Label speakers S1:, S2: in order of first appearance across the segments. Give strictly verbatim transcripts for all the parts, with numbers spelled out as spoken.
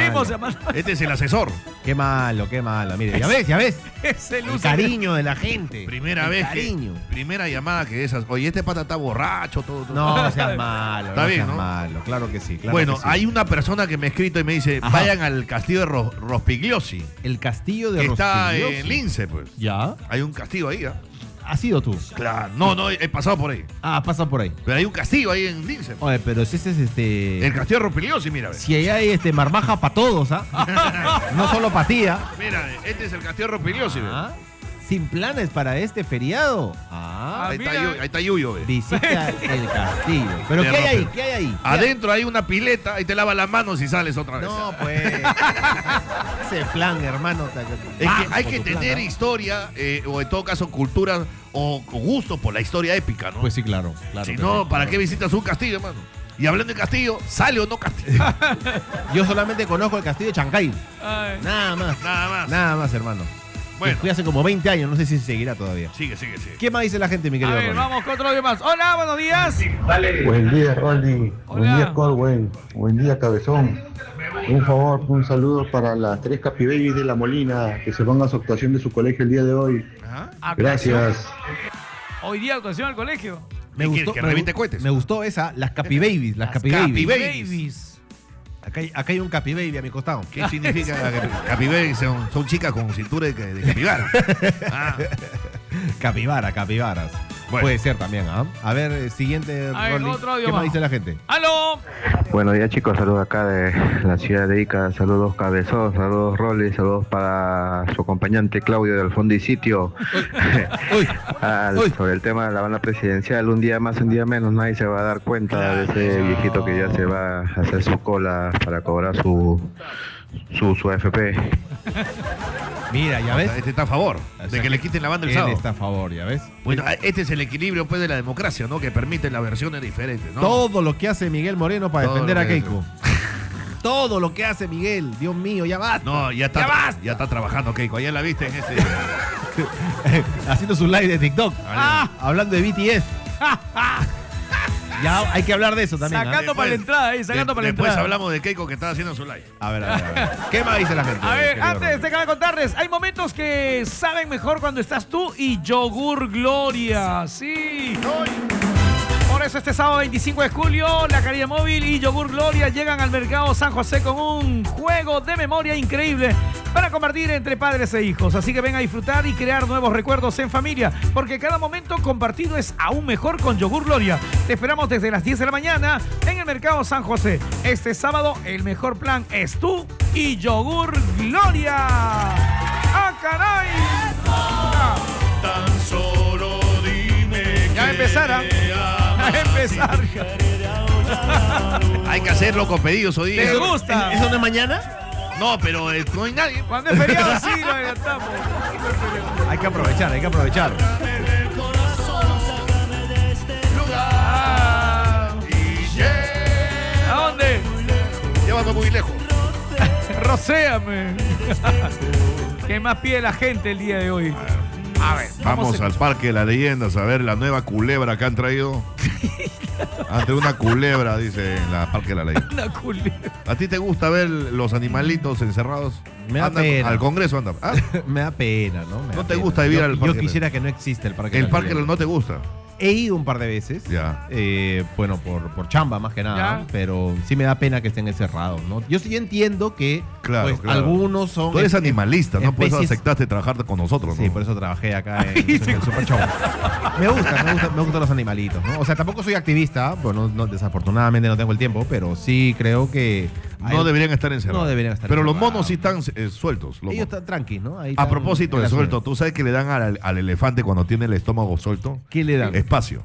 S1: primo se llama.
S2: Este es el asesor.
S3: Qué malo, qué malo. Mire, ya ves, ya ves.
S1: Es el,
S3: El cariño de la gente.
S2: Primera
S3: el
S2: vez
S3: cariño.
S2: que, primera llamada que esas. Oye, este pata está borracho, todo. todo.
S3: No seas malo,
S2: Está
S3: no
S2: bien,
S3: seas
S2: ¿no?
S3: malo. Claro que sí, claro
S2: bueno,
S3: que sí.
S2: hay una persona que me ha escrito y me dice,
S3: Ajá.
S2: vayan al castillo de Ros- Rospigliosi,
S3: El castillo de
S2: que está
S3: Rospigliosi.
S2: en Lince, pues.
S3: ¿Ya?
S2: Hay un castillo ahí, ¿ah?
S3: ¿Has sido tú?
S2: Claro. No, no, he pasado por ahí.
S3: Ah, pasa por ahí.
S2: Pero hay un castillo ahí en Lince. pues.
S3: Oye, pero si ese es este...
S2: El castillo de Rospigliosi, mira. ve.
S3: Si allá hay este marmaja para todos, ¿ah? No solo para ti, ¿ah?
S2: Mira, este es el castillo de Rospigliosi. ve.
S3: Ah, sin planes para este feriado. Ah,
S2: Ahí está,
S1: mira.
S2: Yu- ahí está Yuyo, ve.
S3: visita el castillo. ¿Pero
S2: De
S3: qué hay ahí?
S2: Rope.
S3: ¿Qué hay ahí?
S2: Adentro hay una pileta, ahí te lavas las manos y sales otra vez.
S3: No, pues. Ese plan, hermano.
S2: Es que hay que tener historia, eh, o en todo caso cultura o o gusto por la historia épica, ¿no?
S3: Pues sí, claro. claro
S2: si
S3: que
S2: no,
S3: sí,
S2: ¿para
S3: claro.
S2: qué visitas un castillo, hermano? Y hablando de castillo, ¿sale o no castillo?
S3: Yo solamente conozco el castillo de Chancay.
S1: Ay.
S3: Nada más.
S2: Nada más.
S3: Nada más, hermano.
S2: Bueno.
S3: Fui hace como veinte años, no sé si seguirá todavía.
S2: Sigue, sigue, sigue.
S3: ¿Qué más dice la gente, mi
S1: A
S3: querido
S1: ver,
S3: Ronnie?
S1: vamos con otro audio más. Hola, buenos días.
S4: Buen día, Rolly. Buen
S1: Hola.
S4: día, Corwen. Buen día, Cabezón. Un favor, un saludo para las tres Capi Babies de La Molina que se van a su actuación de su colegio el día de hoy.
S2: Ajá.
S4: Gracias.
S1: Hoy día actuación al colegio.
S3: Me
S2: ¿Qué
S3: gustó,
S2: quiere, que
S3: me,
S2: reviente
S3: gu-
S2: cohetes?
S3: me gustó esa, las Capi Babies, las,
S2: Las
S3: Capi
S2: Capi
S3: Babies.
S2: Babies.
S1: Babies.
S3: Acá hay, acá hay un Capi Baby a mi costado.
S2: ¿Qué significa capibara? Son, son chicas con cintura de, de capibara. Ah,
S3: Capibara, capibaras.
S2: Bueno.
S3: Puede ser también, ¿ah? A ver, eh, siguiente,
S1: A ver,
S3: Rolly.
S1: otro audio
S3: ¿Qué más
S1: más.
S3: dice la gente?
S1: ¡Aló!
S5: Buenos días, chicos, saludos acá de la ciudad de Ica, saludos Cabezón, saludos Rolly, saludos para su acompañante Claudio del Fondo y Sitio.
S3: Uy,
S5: Al-
S3: uy.
S5: sobre el tema de la banda presidencial, un día más, un día menos, nadie se va a dar cuenta de ese viejito que ya se va a hacer su cola para cobrar su su, su A F P.
S3: Mira, ¿ya ves?
S2: este está a favor
S3: O
S2: de
S3: sea,
S2: que le quiten la banda el
S3: Él
S2: sábado.
S3: está a favor, ¿ya ves?
S2: Bueno, este es el equilibrio pues de la democracia, ¿no? Que permite las versiones diferentes, ¿no?
S3: Todo lo que hace Miguel Moreno para
S2: Todo
S3: defender
S2: lo
S3: a
S2: que
S3: Keiko. Todo lo que hace Miguel, Dios mío, ya basta.
S2: No, ya está,
S3: ¡Ya basta!
S2: ya está trabajando Keiko. Ayer la viste en ese.
S3: Haciendo su live de TikTok.
S2: Ah.
S3: Hablando de B T S. Ya hay que hablar de eso también. ¿ah?
S1: Sacando para la entrada, ahí, sacando
S2: de-
S1: para la
S2: después
S1: entrada.
S2: hablamos de Keiko que está haciendo su live.
S3: A ver, a ver, a ver. ¿Qué más dice la gente?
S1: A ver,
S3: querido
S1: antes
S3: Rolly?
S1: de contarles, hay momentos que saben mejor cuando estás tú y Yogur Gloria. Sí. Por eso este sábado veinticinco de julio, la Caribe Móvil y Yogur Gloria llegan al mercado San José con un juego de memoria increíble para compartir entre padres e hijos. Así que ven a disfrutar y crear nuevos recuerdos en familia, porque cada momento compartido es aún mejor con Yogur Gloria. Te esperamos desde las diez de la mañana en el mercado San José. Este sábado el mejor plan es tú y Yogur Gloria. ¡Ah, caray!
S2: Tan solo dime.
S1: Ya empezara. A empezar.
S2: Hay que hacerlo con pedidos hoy día.
S1: ¿Les gusta?
S3: ¿Eso no es mañana?
S2: No, pero eh, no hay nadie.
S1: Cuando es feriado sí lo adelantamos.
S3: Hay que aprovechar, hay que aprovechar.
S1: Ah,
S2: Y yeah.
S1: ¿a dónde?
S2: Llévame muy lejos.
S1: Rocéame. ¿Qué más pide la gente el día de hoy? A ver,
S2: Vamos
S1: a-
S2: al Parque de las Leyendas a ver la nueva culebra que han traído. Ante una culebra, dice en la Parque de la Leyenda.
S1: Una culebra.
S2: ¿A ti te gusta ver los animalitos encerrados?
S3: Me da
S2: Anda
S3: pena.
S2: al Congreso, anda. ¿Ah?
S3: Me da pena, ¿no? Me
S2: ¿No
S3: da
S2: te
S3: pena.
S2: gusta vivir
S3: Yo-
S2: al
S3: Yo
S2: Parque de la-
S3: quisiera que no exista el Parque de
S2: El
S3: la
S2: parque
S3: Leyenda.
S2: no te gusta.
S3: He ido un par de veces.
S2: Ya.
S3: Eh, bueno, por, por chamba más que nada.
S1: Ya.
S3: Pero sí me da pena que estén encerrados, ¿no? Yo sí entiendo que
S2: Claro,
S3: pues,
S2: claro.
S3: algunos son.
S2: Tú eres
S3: es-
S2: animalista, ¿no? Por eso
S3: especies-
S2: aceptaste trabajar con nosotros, ¿no?
S3: Sí, por eso trabajé acá en, en el Super Show. Me gusta, me gusta, me gustan los animalitos, ¿no? O sea, tampoco soy activista, bueno, no- desafortunadamente no tengo el tiempo, pero sí creo que hay-
S2: No deberían estar encerrados.
S3: No deberían estar
S2: Pero los
S3: encerrados.
S2: monos sí están eh, sueltos. los
S3: ellos
S2: monos.
S3: están tranquilos, ¿no? Ahí
S2: A
S3: están
S2: propósito
S3: en
S2: de
S3: la
S2: suelto,
S3: suerte.
S2: ¿tú sabes que le dan al, al elefante cuando tiene el estómago suelto?
S3: ¿Qué le dan?
S2: Espacio.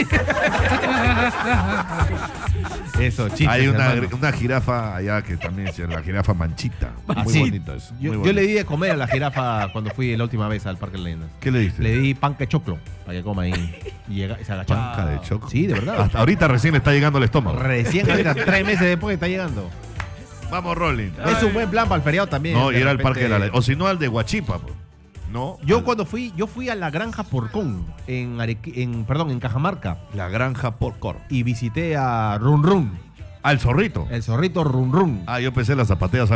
S3: Eso, chistes,
S2: Hay una,
S3: hermano.
S2: una jirafa allá que también es la jirafa manchita. Muy
S3: Así,
S2: bonito eso.
S3: Yo,
S2: muy
S3: yo
S2: bonito.
S3: le di de comer a la jirafa cuando fui la última vez al Parque de Leyendas.
S2: ¿Qué le diste?
S3: Le di panca de choclo para que coma ahí. Y llega, y se agachaba.
S2: Panca de choco.
S3: Sí, de verdad.
S2: Hasta ahorita recién le está llegando el estómago.
S3: Recién, ahorita, tres meses después está llegando.
S2: Vamos, Rolling.
S3: Es un buen plan para el feriado también.
S2: No,
S3: de
S2: ir al
S3: repente.
S2: parque de la ley. O si no, al de Huachipa. pues. No.
S3: Yo
S2: al-
S3: cuando fui, yo fui a la granja Porcón, en, Arequi- en perdón, en Cajamarca,
S2: La granja Porcor.
S3: y visité a Run Run,
S2: Al zorrito.
S3: el zorrito Run Run.
S2: Ah, yo pensé en las zapateas